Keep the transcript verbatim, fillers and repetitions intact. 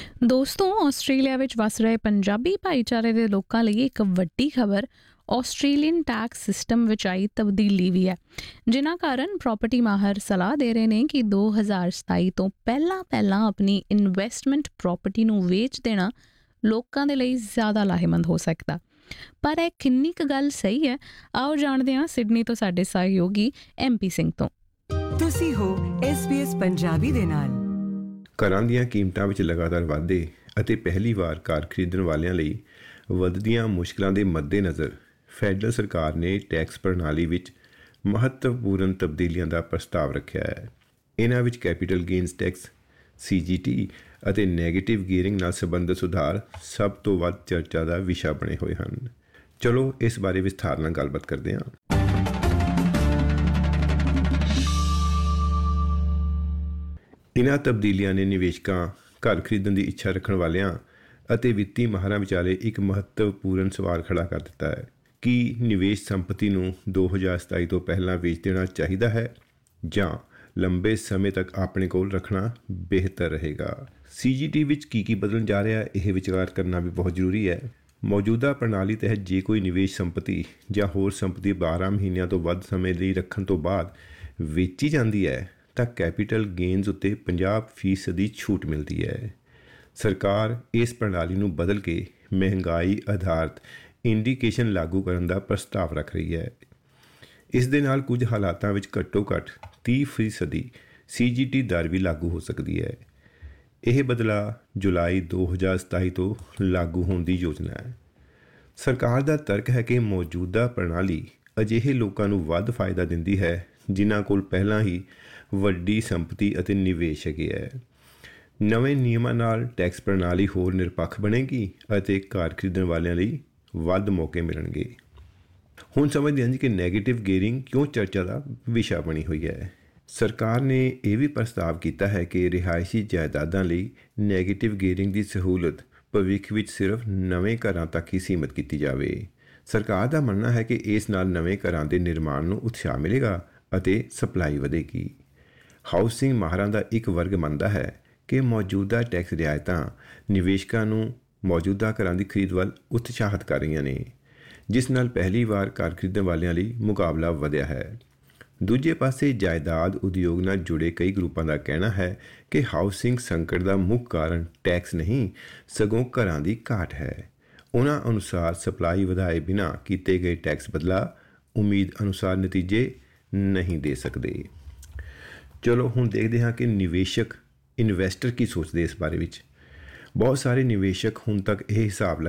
ਦੋਸਤੋ, ਆਸਟ੍ਰੇਲੀਆ ਵਿੱਚ ਵਸ ਰਹੇ ਪੰਜਾਬੀ ਭਾਈਚਾਰੇ ਦੇ ਲੋਕਾਂ ਲਈ ਇੱਕ ਵੱਡੀ ਖਬਰ ਆਸਟ੍ਰੇਲੀਅਨ ਟੈਕਸ ਸਿਸਟਮ ਵਿੱਚ ਆਈ ਤਬਦੀਲੀ ਵੀ ਹੈ, ਜਿਨ੍ਹਾਂ ਕਾਰਨ ਪ੍ਰਾਪਰਟੀ ਮਾਹਰ ਸਲਾਹ ਦੇ ਰਹੇ ਨੇ ਕਿ ਦੋ ਹਜ਼ਾਰ ਸਤਾਈ ਤੋਂ ਪਹਿਲਾਂ ਪਹਿਲਾਂ ਆਪਣੀ ਇਨਵੈਸਟਮੈਂਟ ਪ੍ਰਾਪਰਟੀ ਨੂੰ ਵੇਚ ਦੇਣਾ ਲੋਕਾਂ ਦੇ ਲਈ ਜ਼ਿਆਦਾ ਲਾਹੇਮੰਦ ਹੋ ਸਕਦਾ। ਪਰ ਇਹ ਕਿੰਨੀ ਕੁ ਗੱਲ ਸਹੀ ਹੈ, ਆਓ ਜਾਣਦੇ ਹਾਂ ਸਿਡਨੀ ਤੋਂ ਸਾਡੇ ਸਹਿਯੋਗੀ ਐਮ ਪੀ ਸਿੰਘ ਤੋਂ। ਤੁਸੀਂ ਹੋ ਐਸ ਬੀ ਐਸ ਪੰਜਾਬੀ ਦੇ ਨਾਲ। ਘਰਾਂ ਦੀਆਂ ਕੀਮਤਾਂ ਵਿੱਚ ਲਗਾਤਾਰ ਵਾਧੇ ਅਤੇ ਪਹਿਲੀ ਵਾਰ ਘਰ ਖਰੀਦਣ ਵਾਲਿਆਂ ਲਈ ਵੱਧਦੀਆਂ ਮੁਸ਼ਕਲਾਂ ਦੇ ਮੱਦੇਨਜ਼ਰ ਫੈਡਰਲ ਸਰਕਾਰ ਨੇ ਟੈਕਸ ਪ੍ਰਣਾਲੀ ਵਿੱਚ ਮਹੱਤਵਪੂਰਨ ਤਬਦੀਲੀਆਂ ਦਾ ਪ੍ਰਸਤਾਵ ਰੱਖਿਆ ਹੈ। ਇਹਨਾਂ ਵਿੱਚ ਕੈਪੀਟਲ ਗੇਨਸ ਟੈਕਸ, ਸੀ ਜੀ ਟੀ ਅਤੇ ਨੈਗੇਟਿਵ ਗੀਅਰਿੰਗ ਨਾਲ ਸੰਬੰਧਿਤ ਸੁਧਾਰ ਸਭ ਤੋਂ ਵੱਧ ਚਰਚਾ ਦਾ ਵਿਸ਼ਾ ਬਣੇ ਹੋਏ ਹਨ। ਚਲੋ ਇਸ ਬਾਰੇ ਵਿਸਥਾਰ ਨਾਲ ਗੱਲਬਾਤ ਕਰਦੇ ਹਾਂ। ਇਹਨਾਂ ਤਬਦੀਲੀਆਂ ਨੇ ਨਿਵੇਸ਼ਕਾਂ, ਘਰ ਖਰੀਦਣ ਦੀ ਇੱਛਾ ਰੱਖਣ ਵਾਲਿਆਂ ਅਤੇ ਵਿੱਤੀ ਮਾਹਰਾਂ ਵਿਚਾਲੇ ਇੱਕ ਮਹੱਤਵਪੂਰਨ ਸਵਾਲ ਖੜਾ ਕਰ ਦਿੱਤਾ ਹੈ ਕਿ ਨਿਵੇਸ਼ ਸੰਪਤੀ ਨੂੰ ਦੋ ਹਜ਼ਾਰ ਸਤਾਈ ਤੋਂ ਪਹਿਲਾਂ ਵੇਚ ਦੇਣਾ ਚਾਹੀਦਾ ਹੈ ਜਾਂ ਲੰਬੇ ਸਮੇਂ ਤੱਕ ਆਪਣੇ ਕੋਲ ਰੱਖਣਾ ਬਿਹਤਰ ਰਹੇਗਾ। ਸੀ ਜੀ ਟੀ ਵਿੱਚ ਕੀ ਕੀ ਬਦਲਣ ਜਾ ਰਿਹਾ, ਇਹ ਵਿਚਾਰ ਕਰਨਾ ਵੀ ਬਹੁਤ ਜ਼ਰੂਰੀ ਹੈ। ਮੌਜੂਦਾ ਪ੍ਰਣਾਲੀ ਤਹਿਤ ਜੇ ਕੋਈ ਨਿਵੇਸ਼ ਸੰਪਤੀ ਜਾਂ ਹੋਰ ਸੰਪਤੀ ਬਾਰਾਂ ਮਹੀਨਿਆਂ ਤੋਂ ਵੱਧ ਸਮੇਂ ਲਈ ਰੱਖਣ ਤੋਂ ਬਾਅਦ ਵੇਚੀ ਜਾਂਦੀ ਹੈ ਤਾਂ ਕੈਪੀਟਲ ਗੇਨਜ਼ ਉੱਤੇ ਪੰਜਾਹ ਫੀਸਦ ਦੀ ਛੂਟ ਮਿਲਦੀ ਹੈ। ਸਰਕਾਰ ਇਸ ਪ੍ਰਣਾਲੀ ਨੂੰ ਬਦਲ ਕੇ ਮਹਿੰਗਾਈ ਆਧਾਰਿਤ ਇੰਡੀਕੇਸ਼ਨ ਲਾਗੂ ਕਰਨ ਦਾ ਪ੍ਰਸਤਾਵ ਰੱਖ ਰਹੀ ਹੈ। ਇਸ ਦੇ ਨਾਲ ਕੁਝ ਹਾਲਾਤਾਂ ਵਿੱਚ ਘੱਟੋ ਘੱਟ ਤੀਹ ਫੀਸਦੀ ਸੀ ਜੀ ਟੀ ਦਰ ਵੀ ਲਾਗੂ ਹੋ ਸਕਦੀ ਹੈ। ਇਹ ਬਦਲਾਅ ਜੁਲਾਈ ਦੋ ਹਜ਼ਾਰ ਸਤਾਈ ਤੋਂ ਲਾਗੂ ਹੋਣ ਦੀ ਯੋਜਨਾ ਹੈ। ਸਰਕਾਰ ਦਾ ਤਰਕ ਹੈ ਕਿ ਮੌਜੂਦਾ ਪ੍ਰਣਾਲੀ ਅਜਿਹੇ ਲੋਕਾਂ ਨੂੰ ਵੱਧ ਫਾਇਦਾ ਦਿੰਦੀ ਹੈ ਜਿਨ੍ਹਾਂ ਕੋਲ ਪਹਿਲਾਂ ਹੀ ਵੱਡੀ ਸੰਪਤੀ ਅਤੇ ਨਿਵੇਸ਼ ਹੈਗੇ ਹੈ। ਨਵੇਂ ਨਿਯਮਾਂ ਨਾਲ ਟੈਕਸ ਪ੍ਰਣਾਲੀ ਹੋਰ ਨਿਰਪੱਖ ਬਣੇਗੀ ਅਤੇ ਘਰ ਖਰੀਦਣ ਵਾਲਿਆਂ ਲਈ ਵੱਧ ਮੌਕੇ ਮਿਲਣਗੇ। ਹੁਣ ਸਮਝਦੇ ਹਾਂ ਜੀ ਕਿ ਨੈਗੇਟਿਵ ਗੀਅਰਿੰਗ ਕਿਉਂ ਚਰਚਾ ਦਾ ਵਿਸ਼ਾ ਬਣੀ ਹੋਈ ਹੈ। ਸਰਕਾਰ ਨੇ ਇਹ ਵੀ ਪ੍ਰਸਤਾਵ ਕੀਤਾ ਹੈ ਕਿ ਰਿਹਾਇਸ਼ੀ ਜਾਇਦਾਦਾਂ ਲਈ ਨੈਗੇਟਿਵ ਗੀਅਰਿੰਗ ਦੀ ਸਹੂਲਤ ਭਵਿੱਖ ਵਿੱਚ ਸਿਰਫ ਨਵੇਂ ਘਰਾਂ ਤੱਕ ਹੀ ਸੀਮਿਤ ਕੀਤੀ ਜਾਵੇ। ਸਰਕਾਰ ਦਾ ਮੰਨਣਾ ਹੈ ਕਿ ਇਸ ਨਾਲ ਨਵੇਂ ਘਰਾਂ ਦੇ ਨਿਰਮਾਣ ਨੂੰ ਉਤਸ਼ਾਹ ਮਿਲੇਗਾ ਅਤੇ ਸਪਲਾਈ ਵਧੇਗੀ। ਹਾਊਸਿੰਗ ਮਾਹਰਾਂ ਦਾ ਇੱਕ ਵਰਗ ਮੰਨਦਾ ਹੈ ਕਿ ਮੌਜੂਦਾ ਟੈਕਸ ਰਿਆਇਤਾਂ ਨਿਵੇਸ਼ਕਾਂ ਨੂੰ ਮੌਜੂਦਾ ਘਰਾਂ ਦੀ ਖਰੀਦ ਵੱਲ ਉਤਸ਼ਾਹਿਤ ਕਰ ਰਹੀਆਂ ਨੇ, ਜਿਸ ਨਾਲ ਪਹਿਲੀ ਵਾਰ ਘਰ ਖਰੀਦਣ ਵਾਲਿਆਂ ਲਈ ਮੁਕਾਬਲਾ ਵਧਿਆ ਹੈ। ਦੂਜੇ ਪਾਸੇ ਜਾਇਦਾਦ ਉਦਯੋਗ ਨਾਲ ਜੁੜੇ ਕਈ ਗਰੁੱਪਾਂ ਦਾ ਕਹਿਣਾ ਹੈ ਕਿ ਹਾਊਸਿੰਗ ਸੰਕਟ ਦਾ ਮੁੱਖ ਕਾਰਨ ਟੈਕਸ ਨਹੀਂ ਸਗੋਂ ਘਰਾਂ ਦੀ ਘਾਟ ਹੈ। ਉਹਨਾਂ ਅਨੁਸਾਰ ਸਪਲਾਈ ਵਧਾਏ ਬਿਨਾਂ ਕੀਤੇ ਗਏ ਟੈਕਸ ਬਦਲਾਅ ਉਮੀਦ ਅਨੁਸਾਰ ਨਤੀਜੇ ਨਹੀਂ ਦੇ ਸਕਦੇ। ਚਲੋ ਹੁਣ ਦੇਖਦੇ ਹਾਂ ਕਿ ਨਿਵੇਸ਼ਕ ਇਨਵੈਸਟਰ ਕੀ ਸੋਚਦੇ ਇਸ ਬਾਰੇ ਵਿੱਚ। ਬਹੁਤ ਸਾਰੇ ਨਿਵੇਸ਼ਕ ਹੁਣ ਤੱਕ ਇਹ ਹਿਸਾਬ